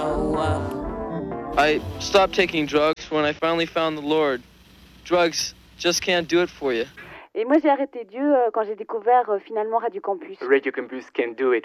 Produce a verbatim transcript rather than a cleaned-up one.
show up. I stopped taking drugs when I finally found the Lord. Drugs just can't do it for you. Et moi, j'ai arrêté Dieu euh, quand j'ai découvert euh, finalement Radio Campus. Radio Campus can do it